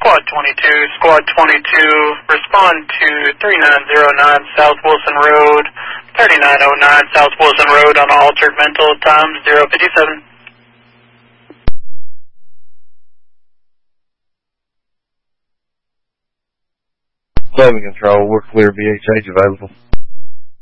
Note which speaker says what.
Speaker 1: Squad 22, Squad 22, respond to 3909 South Wilson Road, 3909 South Wilson Road on altered mental, time 057.
Speaker 2: Fleming Control, we're clear, VHH available.